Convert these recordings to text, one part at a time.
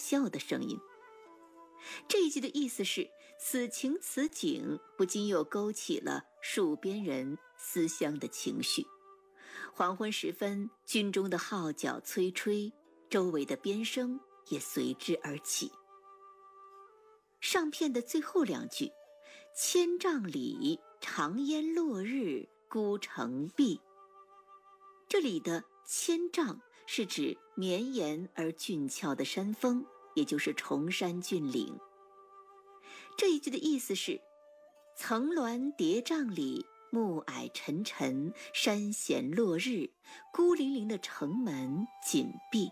笑的声音。这一句的意思是，此情此景不禁又勾起了戍边人思乡的情绪。黄昏时分，军中的号角催吹，周围的鞭声也随之而起。上片的最后两句，千丈里长烟落日孤城闭，这里的千丈是指绵延而峻峭的山峰，也就是崇山峻岭。这一句的意思是，层峦叠嶂里，暮霭沉沉，山弦落日，孤零零的城门紧闭。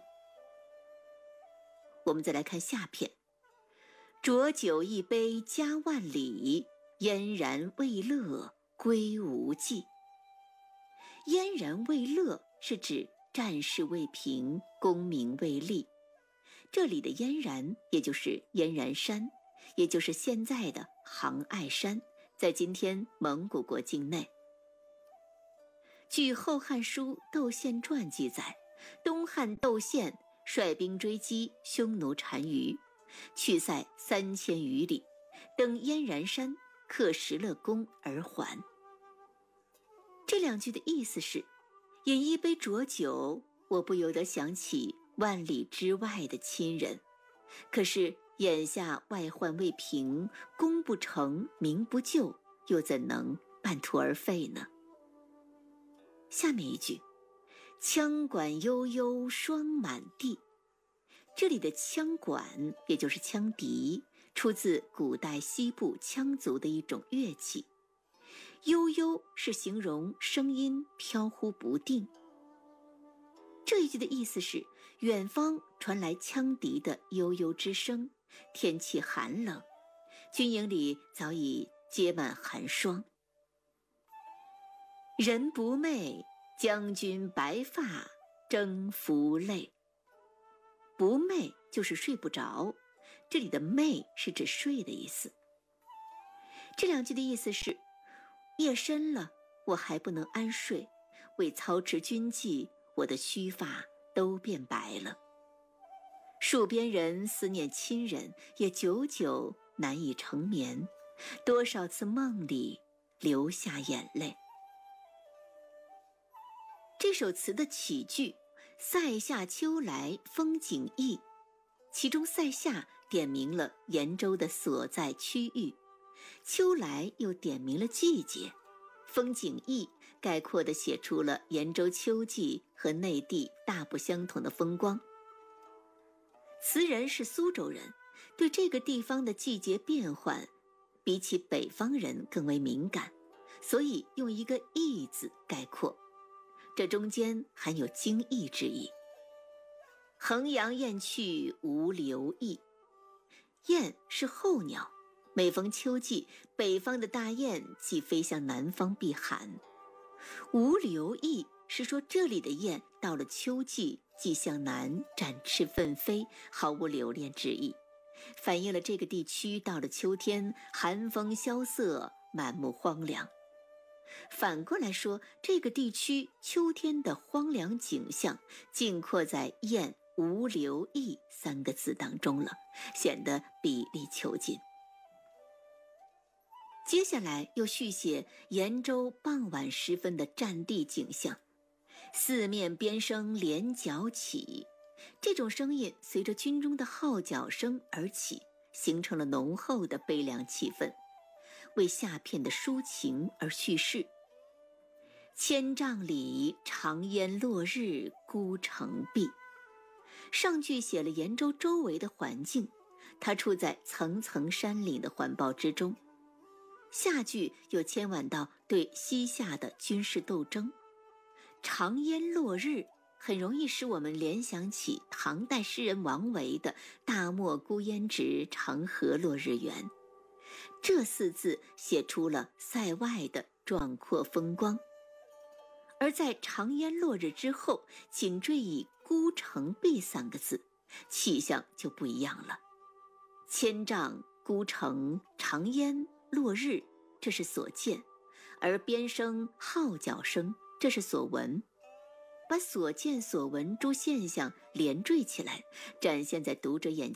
我们再来看下片，浊酒一杯家万里，燕然未勒归无计。燕然未勒是指战事未平，功名未立。这里的燕然也就是燕然山，也就是现在的杭爱山，在今天蒙古国境内。据《后汉书·窦宪传》记载，东汉窦宪率兵追击匈奴单于，去塞3000余里，登燕然山，克石勒宫而还。这两句的意思是，饮一杯浊酒，我不由得想起万里之外的亲人，可是眼下外患未平，功不成，名不就，又怎能半途而废呢？下面一句，羌管悠悠霜满地，这里的羌管也就是羌笛，出自古代西部羌族的一种乐器。悠悠是形容声音飘忽不定。这一句的意思是，远方传来羌笛的悠悠之声，天气寒冷，军营里早已结满寒霜。人不寐，将军白发征服泪。不寐就是睡不着，这里的寐是指睡的意思。这两句的意思是，夜深了，我还不能安睡，为操持军纪，我的须发都变白了。戍边人思念亲人，也久久难以成眠，多少次梦里流下眼泪。这首词的起句塞下秋来风景异，其中塞下点明了延州的所在区域，秋来又点明了季节，风景异概括地写出了延州秋季和内地大不相同的风光。词人是苏州人，对这个地方的季节变换比起北方人更为敏感，所以用一个异字概括，这中间含有惊异之意。衡阳雁去无留意，雁是候鸟，每逢秋季，北方的大雁即飞向南方避寒。无留意是说这里的雁到了秋季即向南展翅奋飞，毫无留恋之意，反映了这个地区到了秋天寒风萧瑟，满目荒凉。反过来说，这个地区秋天的荒凉景象尽括在雁无留意3个字当中了，显得比例求尽。接下来又续写延州傍晚时分的战地景象，四面鞭声连角起，这种声音随着军中的号角声而起，形成了浓厚的悲凉气氛，为下片的抒情而叙事。千丈里长烟落日孤城闭，上句写了延州周围的环境，它处在层层山岭的环抱之中。下句又牵挽到对西夏的军事斗争。长烟落日很容易使我们联想起唐代诗人王维的大漠孤烟直，长河落日圆。这4字写出了塞外的壮阔风光。而在长烟落日之后，紧缀以孤城闭3个字，气象就不一样了。千丈、孤城、长烟、落日，这是所见，而鞭声、号角声，这是所闻。把所见所闻诸现象连缀起来，展现在读者眼